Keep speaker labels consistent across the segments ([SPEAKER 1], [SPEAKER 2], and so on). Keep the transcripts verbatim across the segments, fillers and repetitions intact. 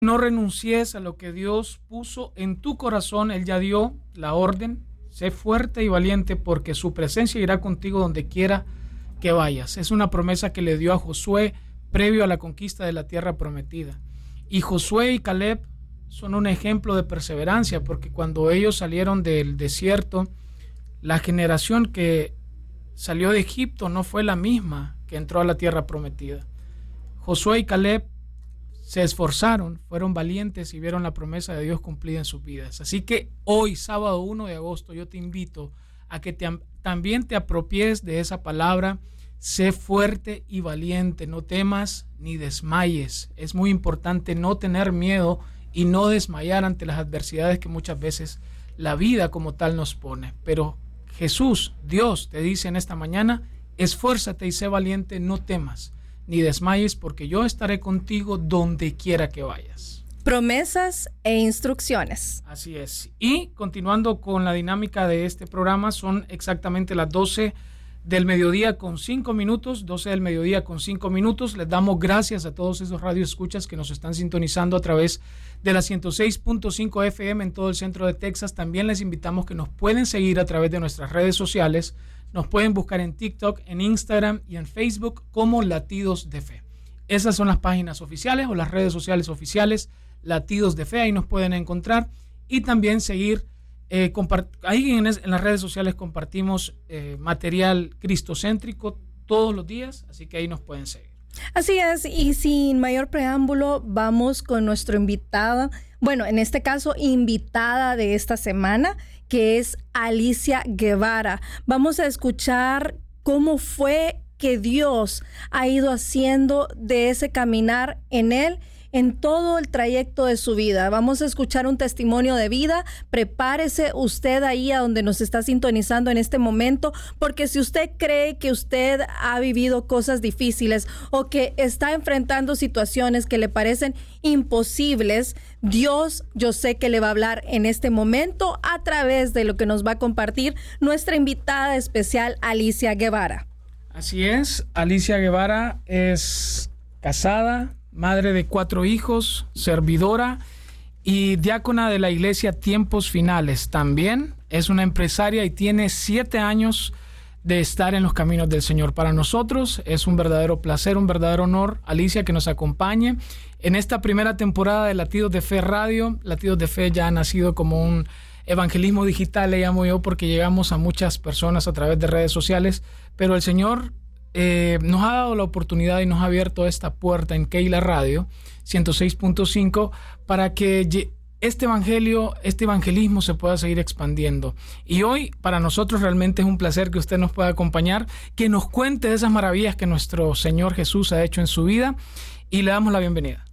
[SPEAKER 1] No renuncies a lo que Dios puso en tu corazón. Él ya dio la orden. Sé fuerte y valiente porque su presencia irá contigo donde quiera que vayas. Es una promesa que le dio a Josué previo a la conquista de la tierra prometida. Y Josué y Caleb son un ejemplo de perseverancia, porque cuando ellos salieron del desierto, la generación que salió de Egipto no fue la misma que entró a la tierra prometida. Josué y Caleb se esforzaron, fueron valientes y vieron la promesa de Dios cumplida en sus vidas. Así que hoy, sábado uno de agosto, yo te invito a que te, también te apropies de esa palabra. Sé fuerte y valiente, no temas ni desmayes. Es muy importante no tener miedo y no desmayar ante las adversidades que muchas veces la vida como tal nos pone. Pero Jesús, Dios, te dice en esta mañana, esfuérzate y sé valiente, no temas ni desmayes, porque yo estaré contigo donde quiera que vayas.
[SPEAKER 2] Promesas e instrucciones.
[SPEAKER 1] Así es. Y continuando con la dinámica de este programa, son exactamente las doce del mediodía con cinco minutos, doce del mediodía con cinco minutos. Les damos gracias a todos esos radioescuchas que nos están sintonizando a través de la ciento seis punto cinco F M en todo el centro de Texas. También les invitamos que nos pueden seguir a través de nuestras redes sociales. Nos pueden buscar en TikTok, en Instagram y en Facebook como Latidos de Fe. Esas son las páginas oficiales o las redes sociales oficiales, Latidos de Fe, ahí nos pueden encontrar. Y también seguir, eh, compart- ahí en, es- en las redes sociales compartimos eh, material cristocéntrico todos los días, así que ahí nos pueden seguir.
[SPEAKER 2] Así es, y sin mayor preámbulo, vamos con nuestro invitada, bueno, en este caso, invitada de esta semana, que es Alicia Guevara. Vamos a escuchar cómo fue que Dios ha ido haciendo de ese caminar en él en todo el trayecto de su vida. Vamos a escuchar un testimonio de vida. Prepárese usted ahí a donde nos está sintonizando en este momento, porque si usted cree que usted ha vivido cosas difíciles o que está enfrentando situaciones que le parecen imposibles, Dios, yo sé que le va a hablar en este momento a través de lo que nos va a compartir nuestra invitada especial, Alicia Guevara.
[SPEAKER 1] Así es, Alicia Guevara es casada, madre de cuatro hijos, servidora y diácona de la iglesia Tiempos Finales. También es una empresaria y tiene siete años de estar en los caminos del Señor. Para nosotros es un verdadero placer, un verdadero honor, Alicia, que nos acompañe en esta primera temporada de Latidos de Fe Radio. Latidos de Fe ya ha nacido como un evangelismo digital, le llamo yo, porque llegamos a muchas personas a través de redes sociales, pero el Señor Eh, nos ha dado la oportunidad y nos ha abierto esta puerta en Keila Radio ciento seis punto cinco para que este evangelio, este evangelismo se pueda seguir expandiendo. Y hoy para nosotros realmente es un placer que usted nos pueda acompañar, que nos cuente de esas maravillas que nuestro Señor Jesús ha hecho en su vida, y le damos la bienvenida.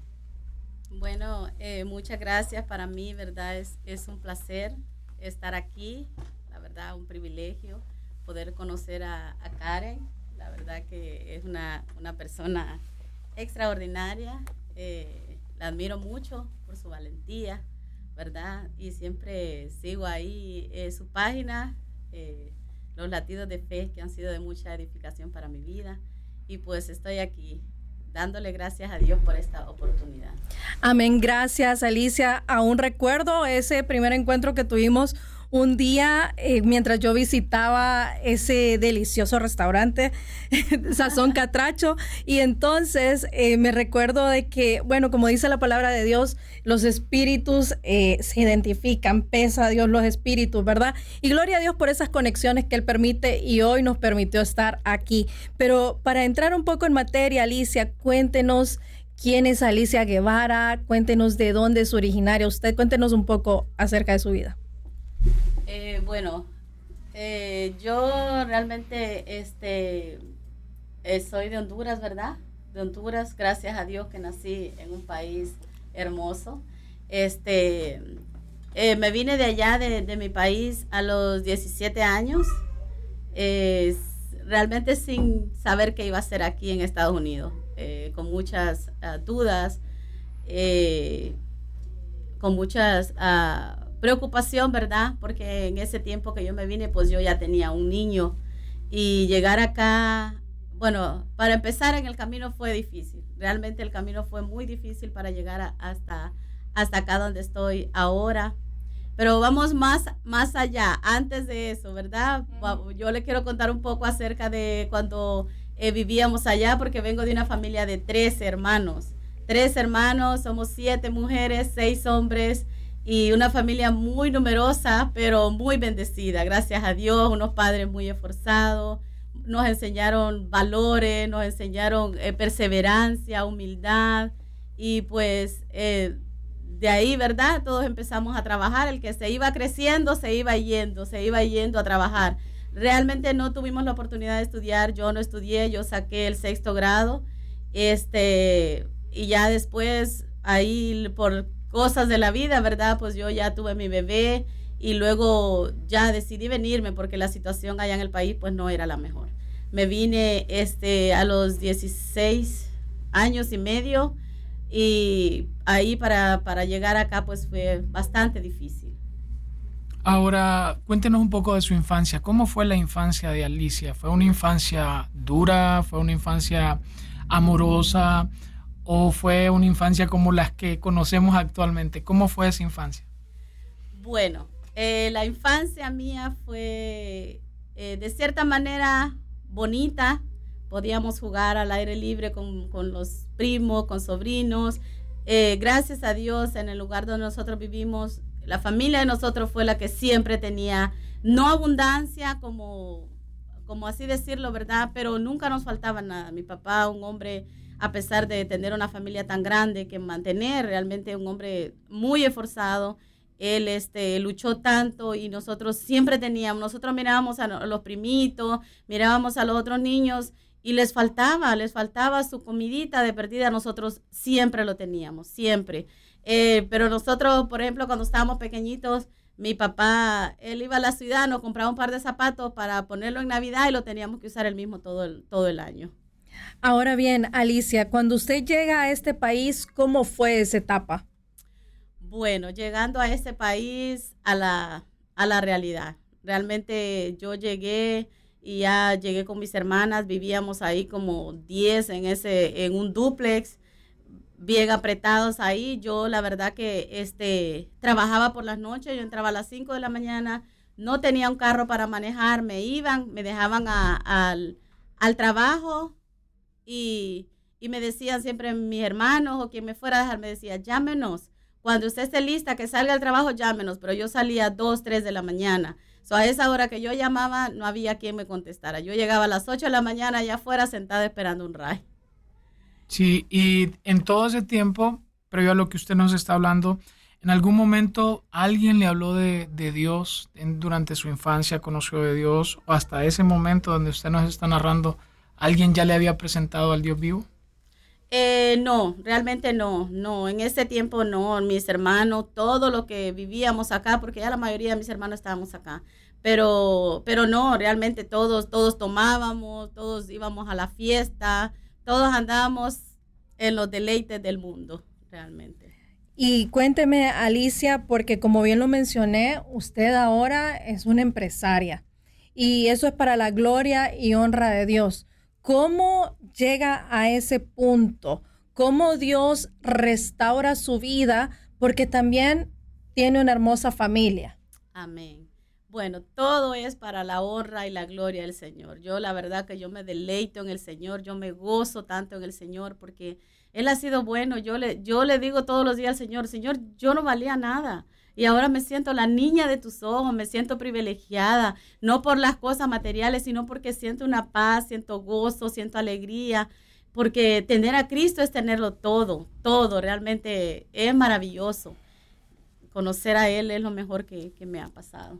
[SPEAKER 3] Bueno, eh, muchas gracias. Para mí, verdad, es, es un placer estar aquí. La verdad, un privilegio poder conocer a, a Karen. La verdad que es una, una persona extraordinaria. Eh, la admiro mucho por su valentía, ¿verdad? Y siempre sigo ahí eh, su página, eh, Los Latidos de Fe, que han sido de mucha edificación para mi vida. Y pues estoy aquí dándole gracias a Dios por esta oportunidad.
[SPEAKER 2] Amén. Gracias, Alicia. Aún recuerdo ese primer encuentro que tuvimos un día eh, mientras yo visitaba ese delicioso restaurante, Sazón Catracho, y entonces eh, me recuerdo de que, bueno, como dice la palabra de Dios, los espíritus eh, se identifican, pesa a Dios los espíritus, ¿verdad? Y gloria a Dios por esas conexiones que Él permite, y hoy nos permitió estar aquí. Pero para entrar un poco en materia, Alicia, cuéntenos quién es Alicia Guevara, cuéntenos de dónde es originaria usted, cuéntenos un poco acerca de su vida.
[SPEAKER 3] Eh, bueno, eh, yo realmente este, eh, soy de Honduras, ¿verdad? De Honduras, gracias a Dios que nací en un país hermoso. Este, eh, me vine de allá, de, de mi país, a los diecisiete años, eh, realmente sin saber qué iba a hacer aquí en Estados Unidos, eh, con muchas uh, dudas, eh, con muchas... Uh, preocupación, ¿verdad? Porque en ese tiempo que yo me vine, pues yo ya tenía un niño, y llegar acá, bueno, para empezar en el camino fue difícil. Realmente el camino fue muy difícil para llegar a, hasta, hasta acá donde estoy ahora. Pero vamos más, más allá, antes de eso, ¿verdad? Uh-huh. Yo le quiero contar un poco acerca de cuando eh, vivíamos allá, porque vengo de una familia de tres hermanos. Tres hermanos, somos siete mujeres, seis hombres, y una familia muy numerosa, pero muy bendecida, gracias a Dios, unos padres muy esforzados, nos enseñaron valores, nos enseñaron eh, perseverancia, humildad, y pues eh, de ahí, ¿verdad? Todos empezamos a trabajar, el que se iba creciendo, se iba yendo, se iba yendo a trabajar. Realmente no tuvimos la oportunidad de estudiar, yo no estudié, yo saqué el sexto grado, este, y ya después, ahí por cosas de la vida, ¿verdad? Pues yo ya tuve mi bebé, y luego ya decidí venirme porque la situación allá en el país pues no era la mejor. Me vine este, a los dieciséis años y medio, y ahí para, para llegar acá pues fue bastante difícil.
[SPEAKER 1] Ahora, cuéntenos un poco de su infancia. ¿Cómo fue la infancia de Alicia? ¿Fue una infancia dura? ¿Fue una infancia amorosa? ¿O fue una infancia como las que conocemos actualmente? ¿Cómo fue esa infancia?
[SPEAKER 3] Bueno, eh, la infancia mía fue eh, de cierta manera bonita. Podíamos jugar al aire libre con, con los primos, con sobrinos. Eh, gracias a Dios, en el lugar donde nosotros vivimos, la familia de nosotros fue la que siempre tenía, no abundancia, como, como así decirlo, ¿verdad? Pero nunca nos faltaba nada. Mi papá, un hombre, a pesar de tener una familia tan grande que mantener, realmente un hombre muy esforzado. Él este, luchó tanto y nosotros siempre teníamos, nosotros mirábamos a los primitos, mirábamos a los otros niños y les faltaba, les faltaba su comidita de perdida, nosotros siempre lo teníamos, siempre. Eh, pero nosotros, por ejemplo, cuando estábamos pequeñitos, mi papá, él iba a la ciudad, nos compraba un par de zapatos para ponerlo en Navidad y lo teníamos que usar el mismo todo el, todo el año.
[SPEAKER 2] Ahora bien, Alicia, cuando usted llega a este país, ¿cómo fue esa etapa?
[SPEAKER 3] Bueno, llegando a este país, a la, a la realidad. Realmente yo llegué y ya llegué con mis hermanas, vivíamos ahí como diez en, ese, en un dúplex, bien apretados ahí. Yo la verdad que este, trabajaba por las noches, yo entraba a las cinco de la mañana, no tenía un carro para manejar, me iban, me dejaban a, a, al, al trabajo y, y me decían siempre mis hermanos o quien me fuera a dejar, me decía, llámenos. Cuando usted esté lista, que salga al trabajo, llámenos. Pero yo salía a dos, tres de la mañana. So, a esa hora que yo llamaba, no había quien me contestara. Yo llegaba a las ocho de la mañana allá afuera sentada esperando un ride.
[SPEAKER 1] Sí, y en todo ese tiempo, previo a lo que usted nos está hablando, ¿en algún momento alguien le habló de, de Dios en, durante su infancia, conoció de Dios? ¿O hasta ese momento donde usted nos está narrando, alguien ya le había presentado al Dios vivo?
[SPEAKER 3] Eh, no, realmente no, no, en ese tiempo no, mis hermanos, todo lo que vivíamos acá, porque ya la mayoría de mis hermanos estábamos acá, pero, pero no, realmente todos, todos tomábamos, todos íbamos a la fiesta, todos andábamos en los deleites del mundo, realmente.
[SPEAKER 2] Y cuénteme, Alicia, porque como bien lo mencioné, usted ahora es una empresaria y eso es para la gloria y honra de Dios. ¿Cómo llega a ese punto? ¿Cómo Dios restaura su vida? Porque también tiene una hermosa familia.
[SPEAKER 3] Amén. Bueno, todo es para la honra y la gloria del Señor. Yo la verdad que yo me deleito en el Señor, yo me gozo tanto en el Señor porque Él ha sido bueno. Yo le, yo le digo todos los días al Señor, Señor, yo no valía nada. Y ahora me siento la niña de tus ojos, me siento privilegiada, no por las cosas materiales, sino porque siento una paz, siento gozo, siento alegría, porque tener a Cristo es tenerlo todo, todo, realmente es maravilloso. Conocer a Él es lo mejor que, que me ha pasado.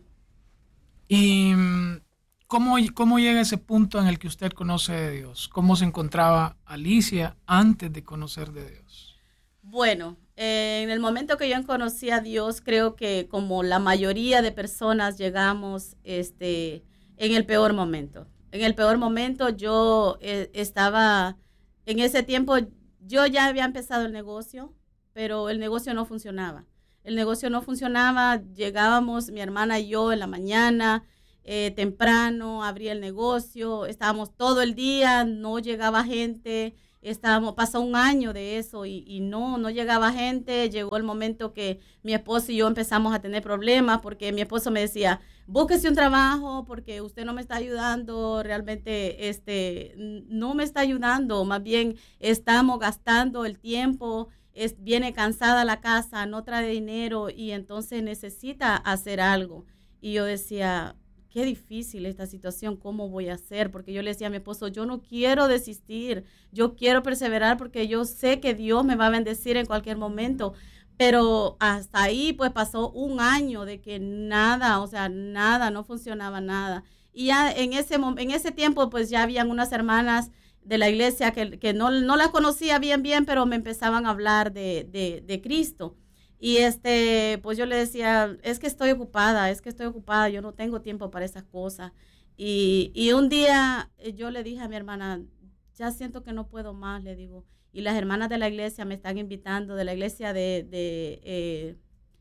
[SPEAKER 1] ¿Y cómo, cómo llega ese punto en el que usted conoce de Dios? ¿Cómo se encontraba Alicia antes de conocer de Dios?
[SPEAKER 3] Bueno, eh, en el momento que yo conocí a Dios, creo que como la mayoría de personas llegamos este, en el peor momento. En el peor momento yo eh, estaba, en ese tiempo yo ya había empezado el negocio, pero el negocio no funcionaba. El negocio no funcionaba, llegábamos mi hermana y yo en la mañana, eh, temprano, abrí el negocio, estábamos todo el día, no llegaba gente, estábamos, pasó un año de eso y, y no, no llegaba gente. Llegó el momento que mi esposo y yo empezamos a tener problemas porque mi esposo me decía, búsquese un trabajo porque usted no me está ayudando, realmente este, no me está ayudando, más bien estamos gastando el tiempo, es, viene cansada la casa, no trae dinero y entonces necesita hacer algo. Y yo decía, qué difícil esta situación, ¿cómo voy a hacer? Porque yo le decía a mi esposo, yo no quiero desistir, yo quiero perseverar porque yo sé que Dios me va a bendecir en cualquier momento. Pero hasta ahí pues pasó un año de que nada, o sea, nada, no funcionaba nada. Y ya en ese, en ese tiempo pues ya habían unas hermanas de la iglesia que, que no, no las conocía bien, bien, pero me empezaban a hablar de, de, de Cristo. Y este, pues yo le decía, es que estoy ocupada, es que estoy ocupada, yo no tengo tiempo para esas cosas. Y, y un día yo le dije a mi hermana, ya siento que no puedo más, le digo. Y las hermanas de la iglesia me están invitando, de la iglesia de, de eh,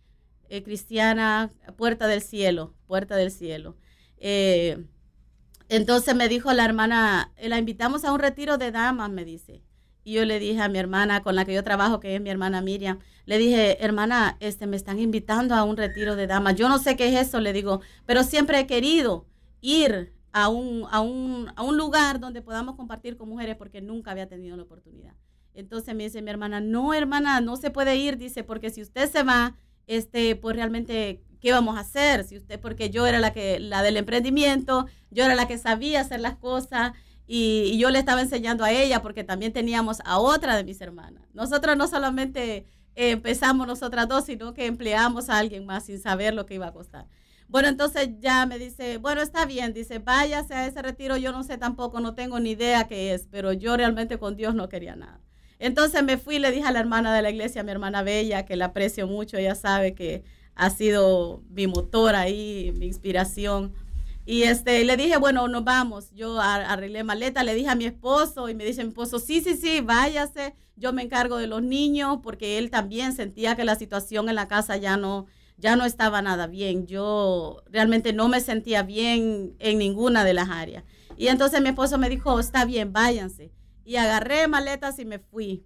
[SPEAKER 3] eh, cristiana, Puerta del Cielo, Puerta del Cielo. Eh, entonces me dijo la hermana, la invitamos a un retiro de damas, me dice. Y yo le dije a mi hermana con la que yo trabajo, que es mi hermana Miriam, le dije, hermana, este, me están invitando a un retiro de damas. Yo no sé qué es eso, le digo, pero siempre he querido ir a un, a un, a un lugar donde podamos compartir con mujeres porque nunca había tenido la oportunidad. Entonces me dice mi hermana, no, hermana, no se puede ir, dice, porque si usted se va, este, pues realmente, ¿qué vamos a hacer? Si usted, porque yo era la que, la del emprendimiento, yo era la que sabía hacer las cosas. Y, y yo le estaba enseñando a ella porque también teníamos a otra de mis hermanas. Nosotros no solamente eh, empezamos nosotras dos, sino que empleamos a alguien más sin saber lo que iba a costar. Bueno, entonces ya me dice, bueno, está bien, dice, váyase a ese retiro, yo no sé tampoco, no tengo ni idea qué es, pero yo realmente con Dios no quería nada. Entonces me fui y le dije a la hermana de la iglesia, a mi hermana Bella, que la aprecio mucho, ella sabe que ha sido mi motor ahí, mi inspiración. Y este, le dije, bueno, nos vamos. Yo arreglé maleta, le dije a mi esposo y me dice mi esposo, sí, sí, sí, váyase. Yo me encargo de los niños porque él también sentía que la situación en la casa ya no, ya no estaba nada bien. Yo realmente no me sentía bien en ninguna de las áreas. Y entonces mi esposo me dijo, está bien, váyanse. Y agarré maletas y me fui.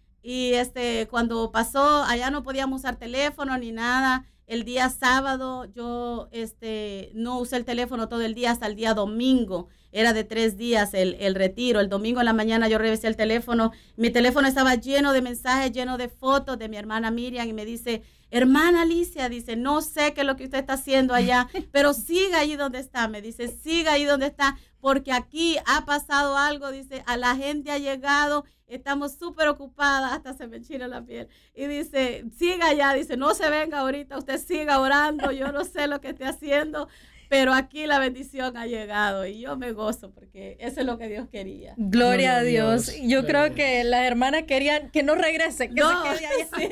[SPEAKER 3] Y este, cuando pasó, allá no podíamos usar teléfono ni nada. El día sábado yo este, no usé el teléfono todo el día hasta el día domingo. Era de tres días el, el retiro. El domingo en la mañana yo revisé el teléfono. Mi teléfono estaba lleno de mensajes, lleno de fotos de mi hermana Miriam. Y me dice, hermana Alicia, dice, no sé qué es lo que usted está haciendo allá, pero siga ahí donde está. Me dice, siga ahí donde está, porque aquí ha pasado algo. Dice, a la gente ha llegado. Estamos súper ocupadas, hasta se me enchina la piel. Y dice, siga allá, dice, no se venga ahorita, usted siga orando, yo no sé lo que esté haciendo, pero aquí la bendición ha llegado y yo me gozo porque eso es lo que Dios quería.
[SPEAKER 2] Gloria, Gloria a Dios. Dios. Yo Gloria creo que las hermanas querían que no regrese, que
[SPEAKER 3] no,
[SPEAKER 2] se quede allá.
[SPEAKER 3] Sí.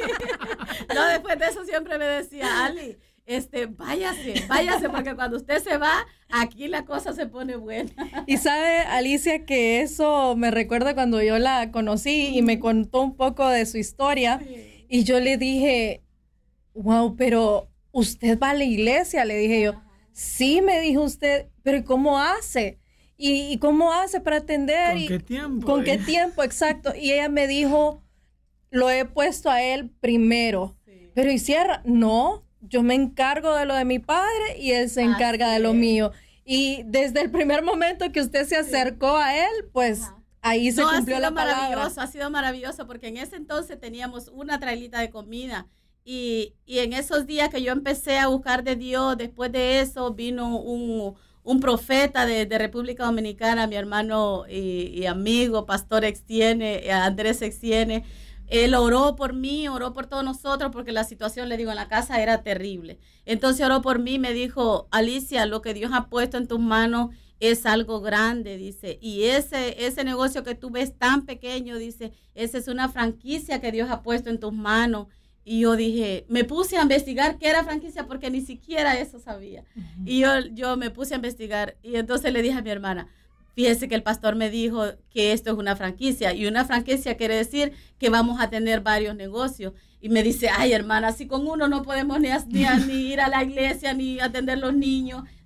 [SPEAKER 3] No, después de eso siempre me decía, Ali, este, váyase, váyase, porque cuando usted se va, aquí la cosa se pone buena.
[SPEAKER 2] Y sabe, Alicia, que eso me recuerda cuando yo la conocí y me contó un poco de su historia. Sí. Y yo le dije, wow, pero usted va a la iglesia, le dije yo. Ajá. Sí, me dijo usted, pero ¿cómo hace? ¿Y, y cómo hace para atender?
[SPEAKER 1] ¿Con
[SPEAKER 2] y,
[SPEAKER 1] qué tiempo?
[SPEAKER 2] ¿Con
[SPEAKER 1] eh?
[SPEAKER 2] qué tiempo? Exacto. Y ella me dijo, lo he puesto a él primero. Sí. Pero ¿y cierra? No. Yo me encargo de lo de mi padre y él se encarga Así de lo es. mío. Y desde el primer momento que usted se acercó sí. a él, pues Ajá. ahí se no, cumplió la palabra.
[SPEAKER 3] Ha sido maravilloso, ha sido maravilloso porque en ese entonces teníamos una trailita de comida y, y en esos días que yo empecé a buscar de Dios, después de eso vino un, un profeta de, de República Dominicana, mi hermano y, y amigo, pastor Extiene, Andrés Extiene. Él oró por mí, oró por todos nosotros, porque la situación, le digo, en la casa era terrible. Entonces oró por mí, me dijo, Alicia, lo que Dios ha puesto en tus manos es algo grande, dice. Y ese, ese negocio que tú ves tan pequeño, dice, esa es una franquicia que Dios ha puesto en tus manos. Y yo dije, me puse a investigar qué era franquicia, porque ni siquiera eso sabía. Uh-huh. Y yo, yo me puse a investigar. Y entonces le dije a mi hermana, fíjese que el pastor me dijo que esto es una franquicia y una franquicia quiere decir que vamos a tener varios negocios. Y me dice, ay hermana, si con uno no podemos ni, ni, ni ir a la iglesia ni atender los niños,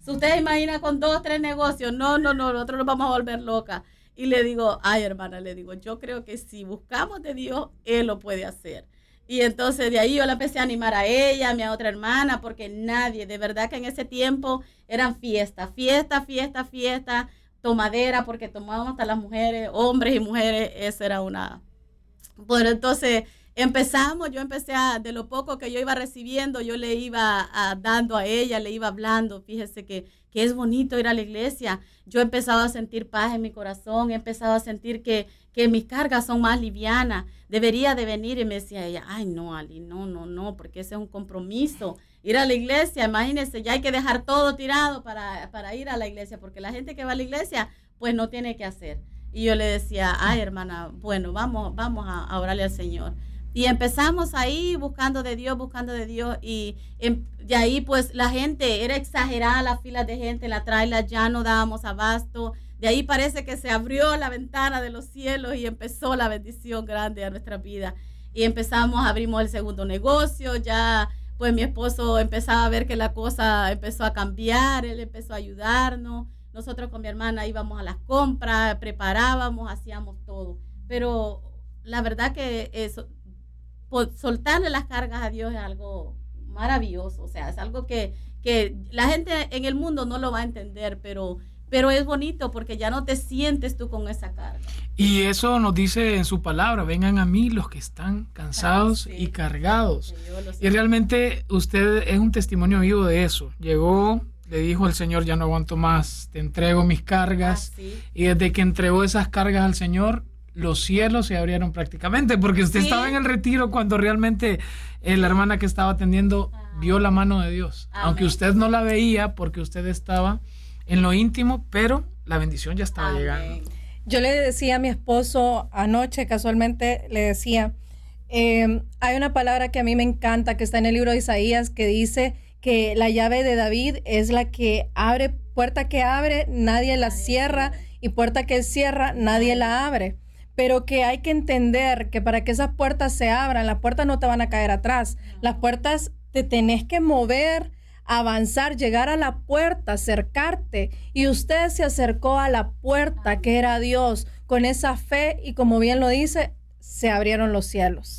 [SPEAKER 3] Si usted imagina con dos, tres negocios, no, no, no, nosotros nos vamos a volver locas. Y le digo, ay, hermana, le digo, yo creo que si buscamos de Dios, Él lo puede hacer. Y entonces de ahí yo la empecé a animar a ella, a mi otra hermana, porque nadie, de verdad que en ese tiempo eran fiestas, fiesta, fiesta, fiesta, tomadera, porque tomábamos hasta las mujeres, hombres y mujeres, eso era una... Bueno, entonces empezamos, yo empecé a, de lo poco que yo iba recibiendo, yo le iba a, dando a ella, le iba hablando, fíjese que, que es bonito ir a la iglesia. Yo he empezado a sentir paz en mi corazón, he empezado a sentir que, que mis cargas son más livianas, debería de venir. Y me decía ella, ay no, Ali, no, no, no, porque ese es un compromiso. Ir a la iglesia, imagínense, ya hay que dejar todo tirado para, para ir a la iglesia, porque la gente que va a la iglesia, pues no tiene que hacer. Y yo le decía, ay hermana, bueno, vamos, vamos a, a orarle al Señor. Y empezamos ahí buscando de Dios, buscando de Dios, y en, de ahí pues la gente, era exagerada las filas de gente en la trailer, ya no dábamos abasto. De ahí parece que se abrió la ventana de los cielos y empezó la bendición grande a nuestra vida. Y empezamos, abrimos el segundo negocio, ya pues mi esposo empezaba a ver que la cosa empezó a cambiar, él empezó a ayudarnos. Nosotros con mi hermana íbamos a las compras, preparábamos, hacíamos todo. Pero la verdad que eso, soltarle las cargas a Dios es algo maravilloso. O sea, es algo que, que la gente en el mundo no lo va a entender, pero, pero es bonito porque ya no te sientes tú con esa carga.
[SPEAKER 1] Y eso nos dice en su palabra, vengan a mí los que están cansados ah, sí. y cargados. Sí, y realmente usted es un testimonio vivo de eso. Llegó... Le dijo el Señor, ya no aguanto más, te entrego mis cargas. Ah, sí. Y desde que entregó esas cargas al Señor, los cielos se abrieron prácticamente, porque usted ¿Sí? estaba en el retiro cuando realmente eh, la hermana que estaba atendiendo ah. vio la mano de Dios. Amén. Aunque usted no la veía porque usted estaba en lo íntimo, pero la bendición ya estaba Amén. llegando.
[SPEAKER 2] Yo le decía a mi esposo anoche, casualmente le decía, eh, hay una palabra que a mí me encanta, que está en el libro de Isaías, que dice que la llave de David es la que abre, puerta que abre, nadie la cierra, y puerta que cierra, nadie la abre. Pero que hay que entender que para que esas puertas se abran, las puertas no te van a caer atrás. Las puertas te tenés que mover, avanzar, llegar a la puerta, acercarte. Y usted se acercó a la puerta que era Dios, con esa fe, y como bien lo dice, se abrieron los cielos.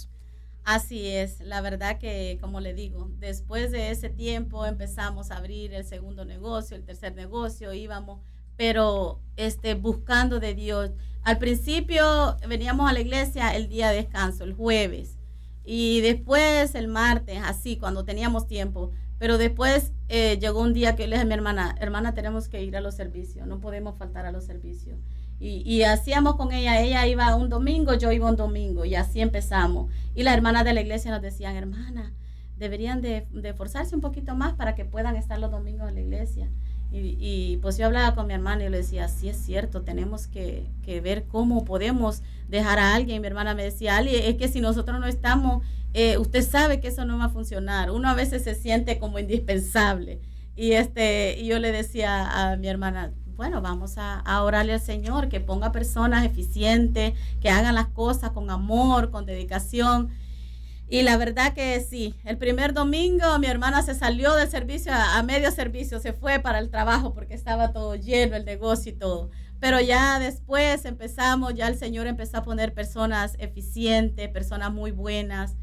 [SPEAKER 3] Así es, la verdad que, como le digo, después de ese tiempo empezamos a abrir el segundo negocio, el tercer negocio, íbamos, pero este, buscando de Dios. Al principio veníamos a la iglesia el día de descanso, el jueves, y después el martes, así, cuando teníamos tiempo. Pero después eh, llegó un día que yo le dije a mi hermana, hermana, tenemos que ir a los servicios, no podemos faltar a los servicios. Y, y hacíamos con ella, ella iba un domingo, yo iba un domingo, y así empezamos. Y las hermanas de la iglesia nos decían, hermana, deberían de, de esforzarse un poquito más para que puedan estar los domingos en la iglesia. Y, y pues yo hablaba con mi hermana y yo le decía, sí es cierto, tenemos que, que ver cómo podemos dejar a alguien. Y mi hermana me decía, Ali, es que si nosotros no estamos, eh, usted sabe que eso no va a funcionar. Uno a veces se siente como indispensable. Y, este, y yo le decía a mi hermana, bueno, vamos a, a orarle al Señor, que ponga personas eficientes, que hagan las cosas con amor, con dedicación. Y la verdad que sí, el primer domingo mi hermana se salió del servicio, a, a medio servicio, se fue para el trabajo porque estaba todo lleno, el negocio y todo. Pero ya después empezamos, ya el Señor empezó a poner personas eficientes, personas muy buenas.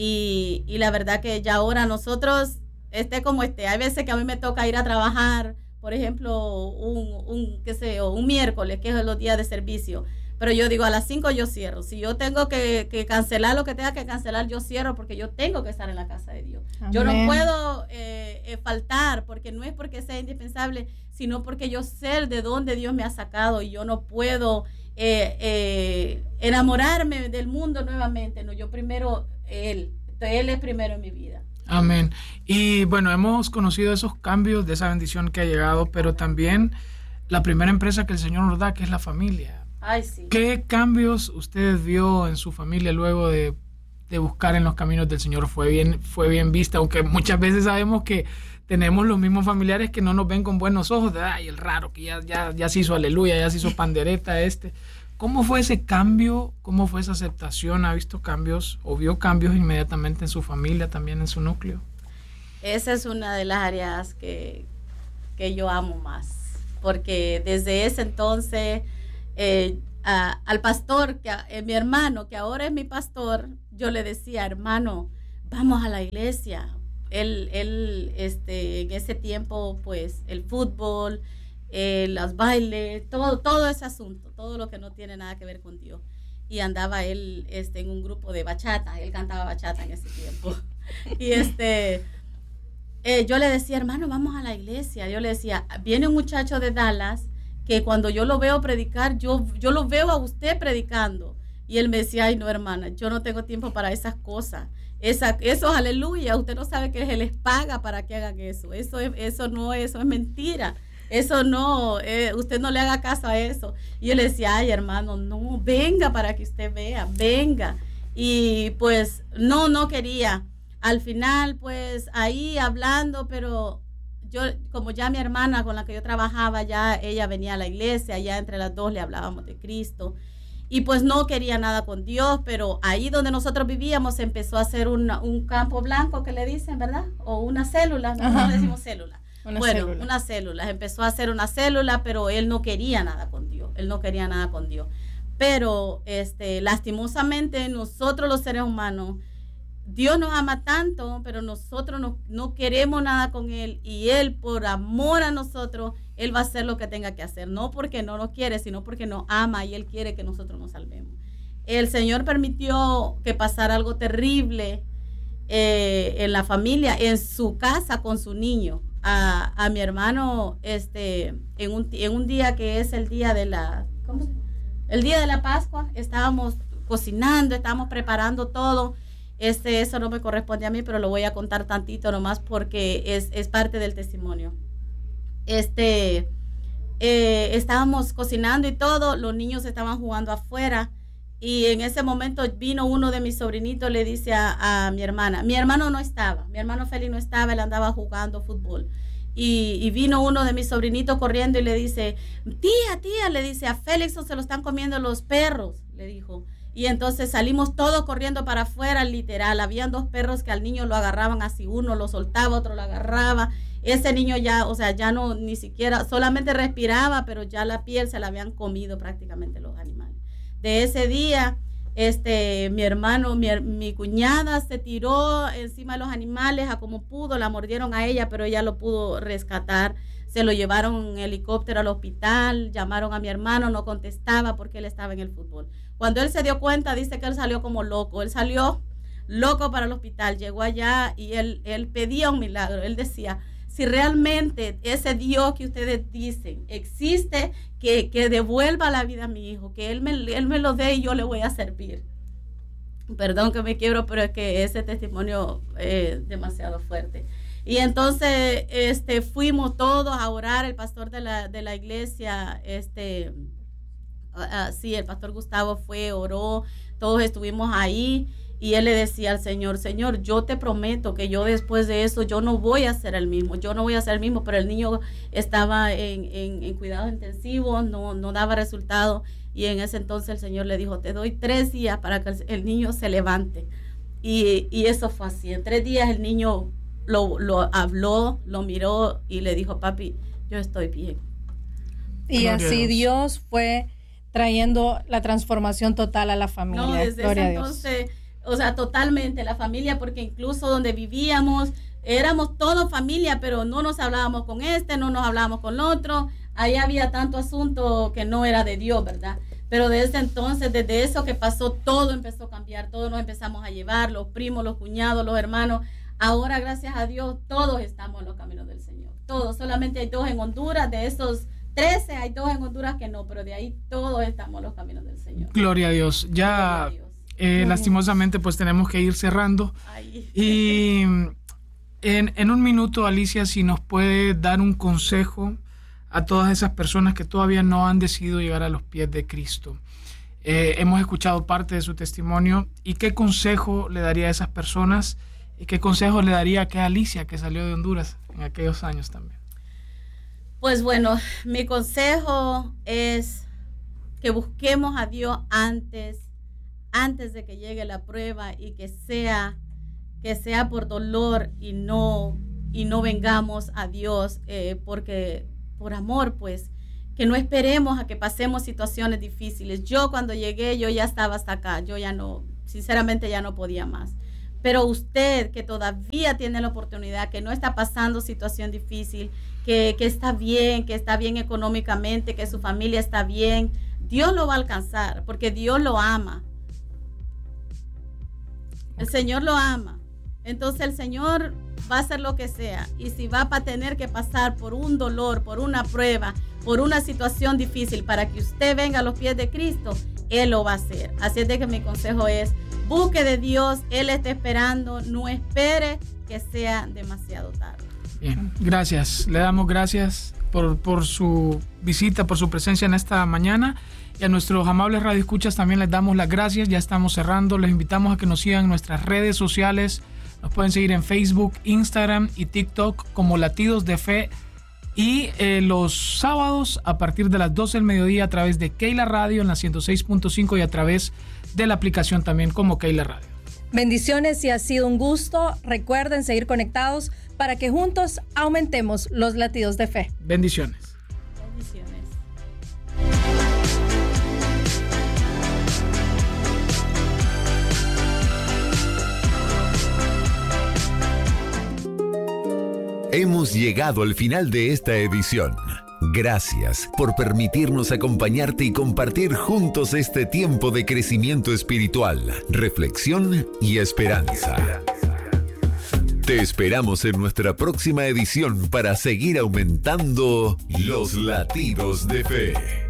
[SPEAKER 3] Y, y la verdad que ya ahora nosotros, esté como esté, hay veces que a mí me toca ir a trabajar, por ejemplo, un, un, qué sé yo, un miércoles, que es los días de servicio. Pero yo digo, a las cinco yo cierro. Si yo tengo que, que cancelar lo que tenga que cancelar, yo cierro porque yo tengo que estar en la casa de Dios. Amén. Yo no puedo eh, eh, faltar, porque no es porque sea indispensable, sino porque yo sé de dónde Dios me ha sacado y yo no puedo eh, eh, enamorarme del mundo nuevamente. No, yo primero, Él. Él es primero en mi vida.
[SPEAKER 1] Amén. Y bueno, hemos conocido esos cambios, de esa bendición que ha llegado, pero también la primera empresa que el Señor nos da, que es la familia.
[SPEAKER 3] Ay, sí.
[SPEAKER 1] ¿Qué cambios usted vio en su familia luego de, de buscar en los caminos del Señor? ¿Fue bien, fue bien vista? Aunque muchas veces sabemos que tenemos los mismos familiares que no nos ven con buenos ojos, de, ay, el raro, que ya, ya, ya se hizo aleluya, ya se hizo pandereta este. ¿Cómo fue ese cambio? ¿Cómo fue esa aceptación? ¿Ha visto cambios o vio cambios inmediatamente en su familia, también en su núcleo?
[SPEAKER 3] Esa es una de las áreas que, que yo amo más, porque desde ese entonces eh, a, al pastor, que eh, mi hermano, que ahora es mi pastor, yo le decía, hermano, vamos a la iglesia. Él, él este, en ese tiempo, pues, el fútbol, eh, los bailes, todo, todo ese asunto, todo lo que no tiene nada que ver con Dios. Y andaba él este, en un grupo de bachata, él cantaba bachata en ese tiempo. Y este, eh, yo le decía, hermano, vamos a la iglesia. Yo le decía, viene un muchacho de Dallas que cuando yo lo veo predicar, yo, yo lo veo a usted predicando. Y él me decía, ay, no, hermana, yo no tengo tiempo para esas cosas. Esa, eso, aleluya, usted no sabe que se les paga para que hagan eso. Eso, es, eso no, eso es mentira. Eso no, eh, usted no le haga caso a eso. Y yo le decía, ay, hermano, no, venga para que usted vea, venga. Y pues, no, no quería. Al final, pues, ahí hablando, pero yo, como ya mi hermana con la que yo trabajaba, ya ella venía a la iglesia, ya entre las dos le hablábamos de Cristo. Y pues no quería nada con Dios, pero ahí donde nosotros vivíamos empezó a hacer una, un campo blanco, que le dicen, ¿verdad? O una célula, no le decimos célula. Una bueno, célula. una célula. Empezó a hacer una célula, pero él no quería nada con Dios. Él no quería nada con Dios. Pero, este, lastimosamente, nosotros los seres humanos, Dios nos ama tanto, pero nosotros no, no queremos nada con Él. Y Él, por amor a nosotros, Él va a hacer lo que tenga que hacer. No porque no nos quiere, sino porque nos ama y Él quiere que nosotros nos salvemos. El Señor permitió que pasara algo terrible eh, en la familia, en su casa con su niño. A, a mi hermano, este, en un, en un día que es el día de la, ¿cómo se llama? El día de la Pascua, estábamos cocinando, estábamos preparando todo. Este, eso no me corresponde a mí, pero lo voy a contar tantito nomás porque es, es parte del testimonio. Este, eh, estábamos cocinando y todo, los niños estaban jugando afuera y en ese momento vino uno de mis sobrinitos, le dice a, a mi hermana, mi hermano no estaba, mi hermano Félix no estaba, él andaba jugando fútbol. Y, y vino uno de mis sobrinitos corriendo y le dice, tía, tía, le dice, a Félix se lo están comiendo los perros, le dijo. Y entonces salimos todos corriendo para afuera, literal. Habían dos perros que al niño lo agarraban así, uno lo soltaba, otro lo agarraba. Ese niño ya, o sea, ya no, ni siquiera, solamente respiraba, pero ya la piel se la habían comido prácticamente los animales. De ese día, este, mi hermano, mi, mi cuñada se tiró encima de los animales a como pudo, la mordieron a ella, pero ella lo pudo rescatar. Se lo llevaron en helicóptero al hospital, llamaron a mi hermano, no contestaba porque él estaba en el fútbol. Cuando él se dio cuenta, dice que él salió como loco, él salió loco para el hospital, llegó allá y él, él pedía un milagro, él decía, si realmente ese Dios que ustedes dicen existe, que, que devuelva la vida a mi hijo, que él me, él me lo dé y yo le voy a servir. Perdón que me quiebro, pero es que ese testimonio es demasiado fuerte. Y entonces este, fuimos todos a orar, el pastor de la, de la iglesia, este, uh, sí, el pastor Gustavo fue, oró, todos estuvimos ahí y él le decía al Señor, Señor, yo te prometo que yo después de eso, yo no voy a ser el mismo, yo no voy a ser el mismo, pero el niño estaba en, en, en cuidados intensivos, no, no daba resultado y en ese entonces el Señor le dijo, te doy tres días para que el, el niño se levante. Y, y eso fue así, en tres días el niño Lo, lo habló, lo miró y le dijo, papi, yo estoy bien.
[SPEAKER 2] Y Gloria así Dios. Dios fue trayendo la transformación total a la familia.
[SPEAKER 3] No, desde Gloria ese entonces, o sea, totalmente la familia, porque incluso donde vivíamos, éramos todos familia, pero no nos hablábamos con este, no nos hablábamos con el otro. Ahí había tanto asunto que no era de Dios, ¿verdad? Pero desde entonces, desde eso que pasó, todo empezó a cambiar, todos nos empezamos a llevar, los primos, los cuñados, los hermanos. Ahora, gracias a Dios, todos estamos en los caminos del Señor. Todos, solamente hay dos en Honduras, de esos trece hay dos en Honduras que no, pero de ahí todos estamos en los caminos del Señor.
[SPEAKER 1] Gloria a Dios. Ya, a Dios. Eh, lastimosamente, pues tenemos que ir cerrando. Ay. Y en, en un minuto, Alicia, si nos puede dar un consejo a todas esas personas que todavía no han decidido llegar a los pies de Cristo. Eh, hemos escuchado parte de su testimonio. ¿Y qué consejo le daría a esas personas? ¿Y qué consejo le daría a aquella Alicia que salió de Honduras en aquellos años también?
[SPEAKER 3] Pues bueno, mi consejo es que busquemos a Dios antes, antes de que llegue la prueba y que sea, que sea por dolor y no, y no vengamos a Dios eh, porque por amor, pues, que no esperemos a que pasemos situaciones difíciles. Yo cuando llegué, yo ya estaba hasta acá, yo ya no, sinceramente ya no podía más. Pero usted que todavía tiene la oportunidad, que no está pasando situación difícil, que, que está bien, que está bien económicamente, que su familia está bien, Dios lo va a alcanzar, porque Dios lo ama. El Señor lo ama. Entonces el Señor va a hacer lo que sea. Y si va a tener que pasar por un dolor, por una prueba, por una situación difícil para que usted venga a los pies de Cristo, Él lo va a hacer. Así es de que mi consejo es, busque de Dios, Él está esperando, no espere que sea demasiado tarde.
[SPEAKER 1] Bien, gracias. Le damos gracias por, por su visita, por su presencia en esta mañana. Y a nuestros amables radioescuchas también les damos las gracias. Ya estamos cerrando. Les invitamos a que nos sigan en nuestras redes sociales. Nos pueden seguir en Facebook, Instagram y TikTok como Latidos de Fe. Y eh, los sábados a partir de las doce del mediodía a través de Keila Radio en la ciento seis punto cinco y a través de la aplicación también como Keila Radio.
[SPEAKER 2] Bendiciones y ha sido un gusto. Recuerden seguir conectados para que juntos aumentemos los latidos de fe.
[SPEAKER 1] Bendiciones.
[SPEAKER 3] Bendiciones.
[SPEAKER 4] Hemos llegado al final de esta edición. Gracias por permitirnos acompañarte y compartir juntos este tiempo de crecimiento espiritual, reflexión y esperanza. Te esperamos en nuestra próxima edición para seguir aumentando los latidos de fe.